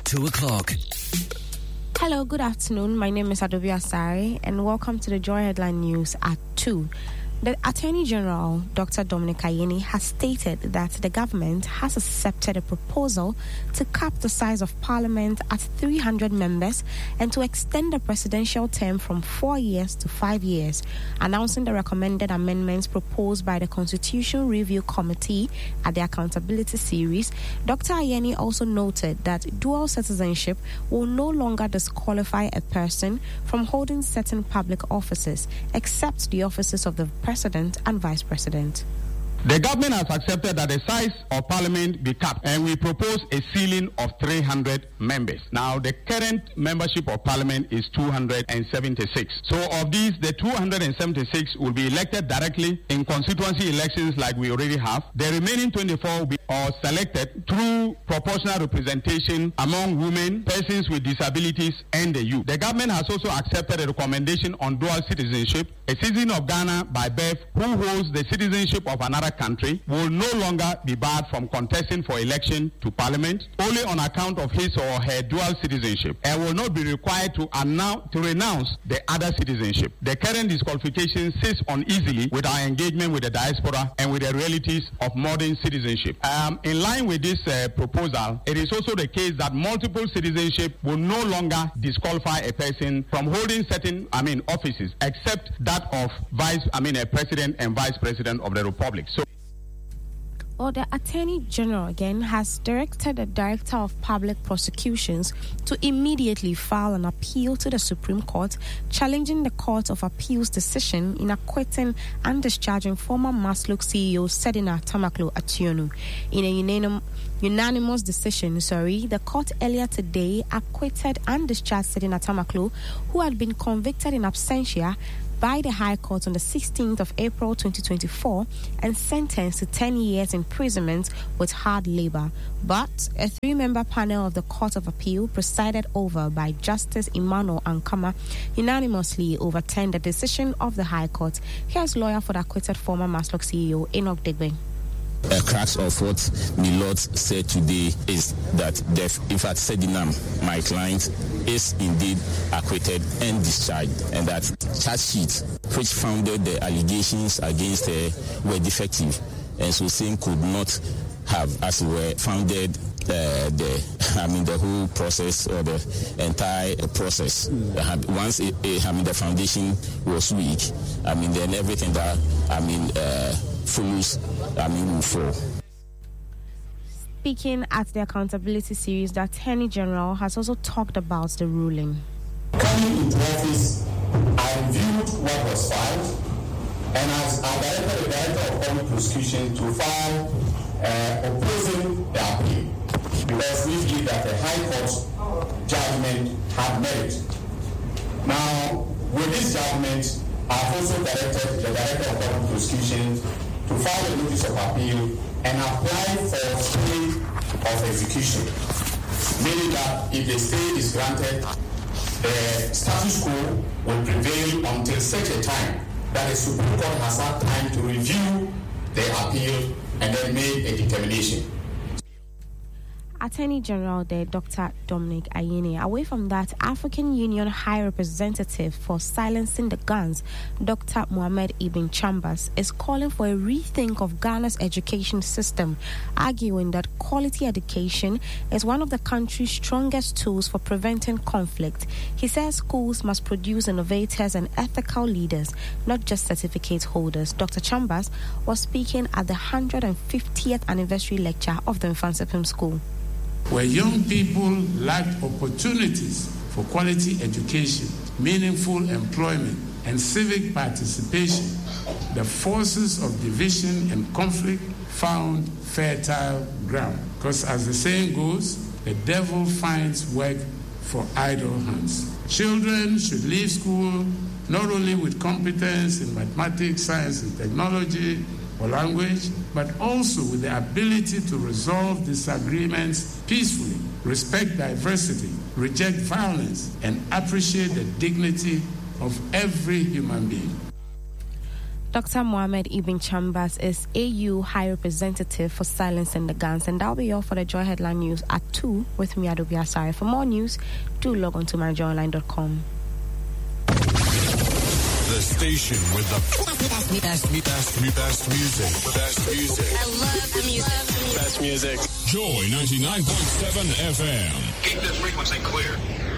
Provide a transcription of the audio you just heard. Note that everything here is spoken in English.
2 o'clock. Hello, good afternoon. My name is Adobe Asari, and welcome to the Joy Headline News at 2. The Attorney General, Dr. Dominic Ayeni, has stated that the government has accepted a proposal to cap the size of Parliament at 300 members and to extend the presidential term from 4 years to 5 years. Announcing the recommended amendments proposed by the Constitution Review Committee at the Accountability Series, Dr. Ayeni also noted that dual citizenship will no longer disqualify a person from holding certain public offices, except the offices of the President and Vice President. The government has accepted that the size of Parliament be capped, and we propose a ceiling of 300 members. Now, the current membership of Parliament is 276. So, of these, the 276 will be elected directly in constituency elections like we already have. The remaining 24 will be selected through proportional representation among women, persons with disabilities, and the youth. The government has also accepted a recommendation on dual citizenship. A citizen of Ghana by birth who holds the citizenship of another country will no longer be barred from contesting for election to Parliament only on account of his or her dual citizenship, and will not be required to renounce the other citizenship. The current disqualification sits uneasily with our engagement with the diaspora and with the realities of modern citizenship. In line with this proposal, it is also the case that multiple citizenship will no longer disqualify a person from holding certain offices, except that of a president and vice president of the republic. So, the Attorney General again has directed the Director of Public Prosecutions to immediately file an appeal to the Supreme Court challenging the Court of Appeal's decision in acquitting and discharging former Maslook CEO Sedina Tamaklo Ationu. In a unanimous decision, the court earlier today acquitted and discharged Sedina Tamaklo, who had been convicted in absentia by the High Court on the 16th of April 2024 and sentenced to 10 years imprisonment with hard labor. But a 3-member panel of the Court of Appeal, presided over by Justice Emmanuel Ankama, unanimously overturned the decision of the High Court. Here's lawyer for the acquitted former Maslook CEO, Enoch Degbe. A crux of what Milord said today is that, in fact, Sedinam, my client, is indeed acquitted and discharged, and that charge sheet which founded the allegations against her were defective, and so same could not have, as it were, founded the whole process or the entire process. Once the foundation was weak, then everything that follows, will fall. Speaking at the Accountability Series, the Attorney General has also talked about the ruling. Coming into office, I reviewed what was filed, and I directed the Director of Public Prosecution to file opposing the appeal, because we believe that the High Court judgment had merit. Now, with this judgment, I've also directed the Director of Public Prosecution to file a notice of appeal and apply for stay of execution, meaning that if the stay is granted, the status quo will prevail until such a time that the Supreme Court has had time to review the appeal and then make a determination. Attorney General there, Dr. Dominic Ayeni. Away from that, African Union High Representative for Silencing the Guns, Dr. Mohamed Ibn Chambers, is calling for a rethink of Ghana's education system, arguing that quality education is one of the country's strongest tools for preventing conflict. He says schools must produce innovators and ethical leaders, not just certificate holders. Dr. Chambers was speaking at the 150th anniversary lecture of the Mfansipim School. Where young people lack opportunities for quality education, meaningful employment, and civic participation, the forces of division and conflict found fertile ground. Because as the saying goes, the devil finds work for idle hands. Children should leave school not only with competence in mathematics, science, and technology, or language, but also with the ability to resolve disagreements peacefully, respect diversity, reject violence, and appreciate the dignity of every human being. Dr. Mohamed Ibn Chambers is AU High Representative for Silencing the Guns, and that'll be all for the Joy Headline News at 2 with me, Adobe Asari. For more news, do log on to ManagerOnline.com. The station with the best music. Best music. I love the music. Best music. Joy 99.7 FM. Keep this frequency clear.